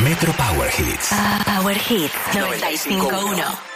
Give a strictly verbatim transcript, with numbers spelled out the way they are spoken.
Metro Power Hits. Power Hits noventa y cinco punto uno.